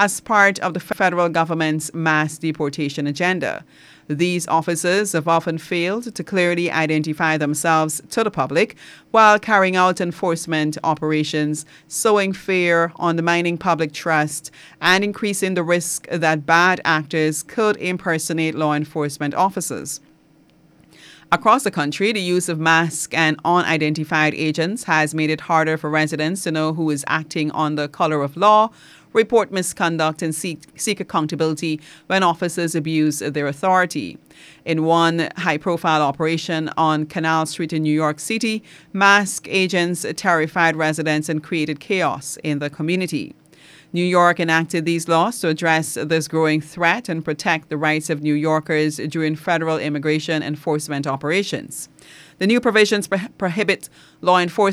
as part of the federal government's mass deportation agenda. These officers have often failed to clearly identify themselves to the public while carrying out enforcement operations, sowing fear, undermining public trust, and increasing the risk that bad actors could impersonate law enforcement officers. Across the country, the use of masked and unidentified agents has made it harder for residents to know who is acting on the color of law, report misconduct, and seek accountability when officers abuse their authority. In one high-profile operation on Canal Street in New York City, masked agents terrified residents and created chaos in the community. New York enacted these laws to address this growing threat and protect the rights of New Yorkers during federal immigration enforcement operations. The new provisions prohibit law enforcement